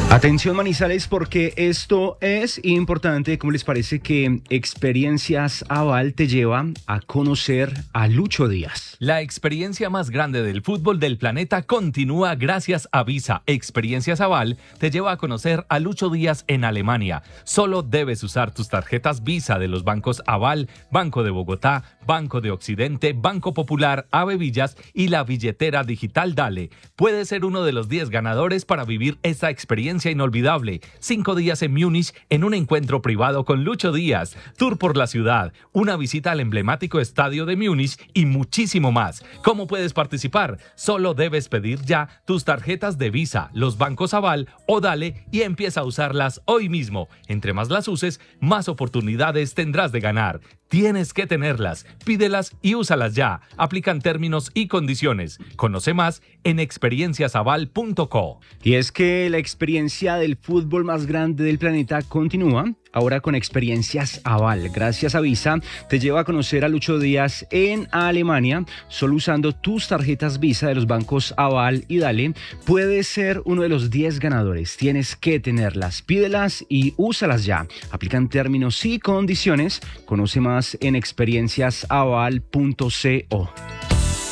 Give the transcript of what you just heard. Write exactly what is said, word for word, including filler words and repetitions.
Atención Manizales, porque esto es importante. ¿Cómo les parece que Experiencias Aval te lleva a conocer a Lucho Díaz? La experiencia más grande del fútbol del planeta continúa gracias a Visa. Experiencias Aval te lleva a conocer a Lucho Díaz en Alemania. Solo debes usar tus tarjetas Visa de los bancos Aval, Banco de Bogotá, Banco de Occidente, Banco Popular, Ave Villas y la billetera digital Dale. Puedes ser uno de los diez ganadores para vivir esta experiencia inolvidable. Cinco días en Múnich en un encuentro privado con Lucho Díaz, tour por la ciudad, una visita al emblemático estadio de Múnich y muchísimo más. ¿Cómo puedes participar? Solo debes pedir ya tus tarjetas de Visa, los bancos Aval o Dale y empieza a usarlas hoy mismo. Entre más las uses, más oportunidades tendrás de ganar. Tienes que tenerlas, pídelas y úsalas ya. Aplican términos y condiciones. Conoce más en experiencias aval punto co. Y es que la experiencia del fútbol más grande del planeta continúa. Ahora con Experiencias Aval, gracias a Visa, te lleva a conocer a Lucho Díaz en Alemania. Solo usando tus tarjetas Visa de los bancos Aval y Dale, puedes ser uno de los diez ganadores. Tienes que tenerlas, pídelas y úsalas ya. Aplican términos y condiciones. Conoce más en experiencias aval punto co.